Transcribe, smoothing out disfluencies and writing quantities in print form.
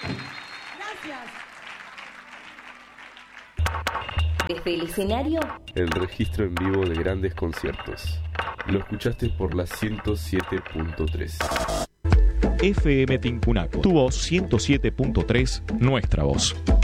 Gracias. Desde el escenario, el registro en vivo de grandes conciertos. Lo escuchaste por la 107.3. FM Tincunaco, tu voz 107.3, nuestra voz.